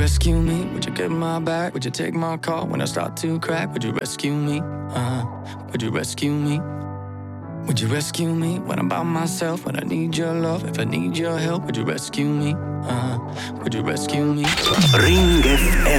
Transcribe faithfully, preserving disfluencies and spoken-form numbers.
rescue me? Would you get my back? Would you take my call when I start to crack? Would you rescue me? Uh-huh. Would you rescue me? Would you rescue me when I'm by myself? When I need your love, if I need your help, would you rescue me? Uh-huh. Would you rescue me? Ring F